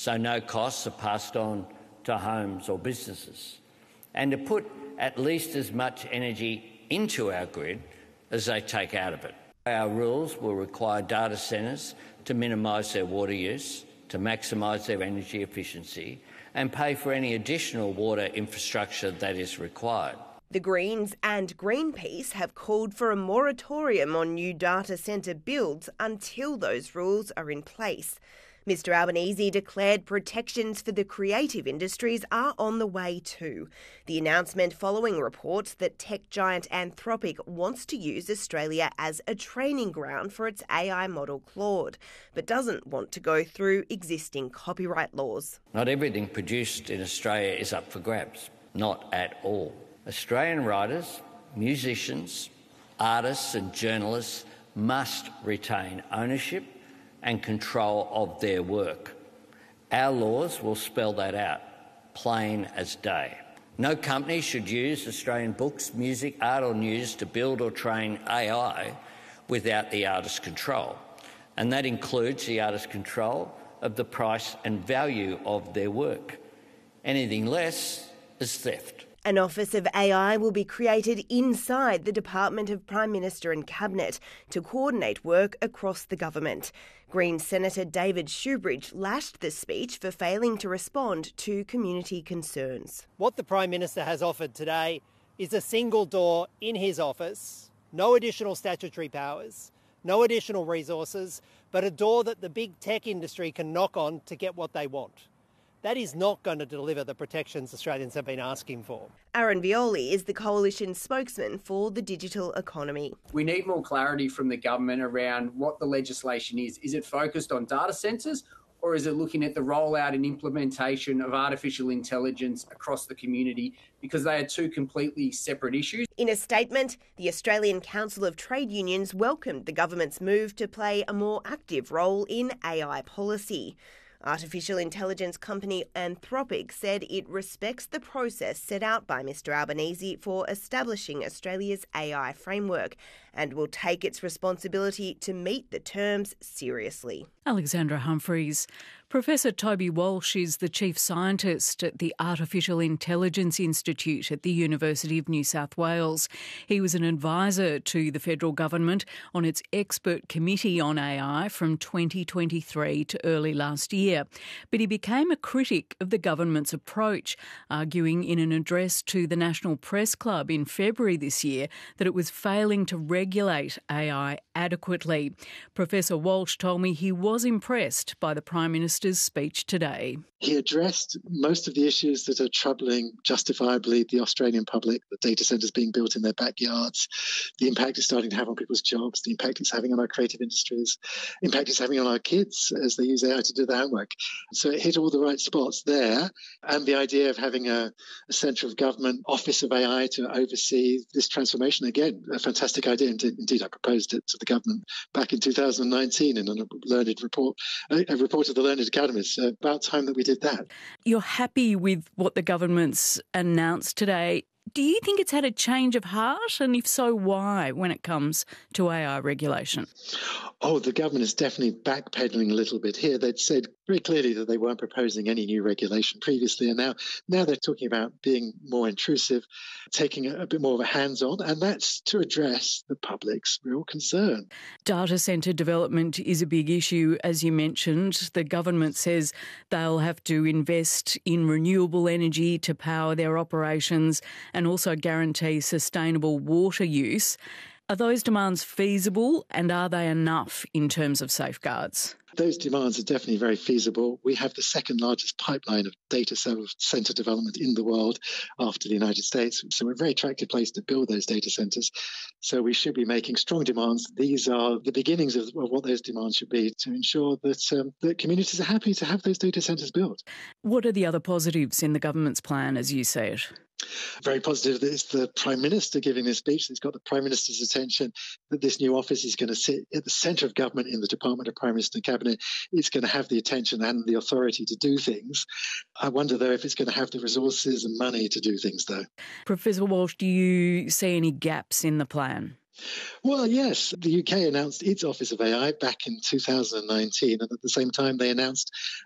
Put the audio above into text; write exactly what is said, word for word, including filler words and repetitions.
so no costs are passed on to homes or businesses, and to put at least as much energy into our grid as they take out of it. Our rules will require data centres to minimise their water use, to maximise their energy efficiency, and pay for any additional water infrastructure that is required. The Greens and Greenpeace have called for a moratorium on new data centre builds until those rules are in place. Mister Albanese declared protections for the creative industries are on the way too. The announcement following reports that tech giant Anthropic wants to use Australia as a training ground for its A I model Claude, but doesn't want to go through existing copyright laws. Not everything produced in Australia is up for grabs. Not at all. Australian writers, musicians, artists and journalists must retain ownership and control of their work. Our laws will spell that out, plain as day. No company should use Australian books, music, art or news to build or train A I without the artist's control, and that includes the artist's control of the price and value of their work. Anything less is theft. An Office of A I will be created inside the Department of Prime Minister and Cabinet to coordinate work across the government. Green Senator David Shoebridge lashed the speech for failing to respond to community concerns. What the Prime Minister has offered today is a single door in his office, no additional statutory powers, no additional resources, but a door that the big tech industry can knock on to get what they want. That is not going to deliver the protections Australians have been asking for. Aaron Violi is the Coalition spokesman for the digital economy. We need more clarity from the government around what the legislation is. Is it focused on data centres, or is it looking at the rollout and implementation of artificial intelligence across the community? Because they are two completely separate issues. In a statement, the Australian Council of Trade Unions welcomed the government's move to play a more active role in A I policy. Artificial intelligence company Anthropic said it respects the process set out by Mister Albanese for establishing Australia's A I framework and will take its responsibility to meet the terms seriously. Alexandra Humphreys. Professor Toby Walsh is the Chief Scientist at the Artificial Intelligence Institute at the University of New South Wales. He was an advisor to the federal government on its expert committee on A I from twenty twenty-three to early last year. But he became a critic of the government's approach, arguing in an address to the National Press Club in February this year that it was failing to regulate A I adequately. Professor Walsh told me he was impressed by the Prime Minister's speech today. He addressed most of the issues that are troubling, justifiably, the Australian public, the data centres being built in their backyards, the impact it's starting to have on people's jobs, the impact it's having on our creative industries, the impact it's having on our kids as they use A I to do their homework. So it hit all the right spots there. And the idea of having a, a centre of government office of A I to oversee this transformation, again, a fantastic idea. Indeed, I proposed it to the government back in two thousand nineteen in a learned report, a, a report of the Learned Academies. Uh, about time that we did that. You're happy with what the government's announced today. Do you think it's had a change of heart? And if so, why when it comes to A I regulation? Oh, the government is definitely backpedaling a little bit here. They'd said very clearly that they weren't proposing any new regulation previously, and now, now they're talking about being more intrusive, taking a, a bit more of a hands-on, and that's to address the public's real concern. Data centre development is a big issue, as you mentioned. The government says they'll have to invest in renewable energy to power their operations and also guarantee sustainable water use. Are those demands feasible, and are they enough in terms of safeguards? Those demands are definitely very feasible. We have the second largest pipeline of data centre development in the world after the United States. So we're a very attractive place to build those data centres. So we should be making strong demands. These are the beginnings of, of what those demands should be to ensure that, um, that communities are happy to have those data centres built. What are the other positives in the government's plan as you see it? Very positive that it's the Prime Minister giving this speech. It's got the Prime Minister's attention that this new office is going to sit at the centre of government in the Department of Prime Minister and Cabinet. It's going to have the attention and the authority to do things. I wonder, though, if it's going to have the resources and money to do things, though. Professor Walsh, do you see any gaps in the plan? Well, yes. The U K announced its Office of A I back in two thousand nineteen, and at the same time they announced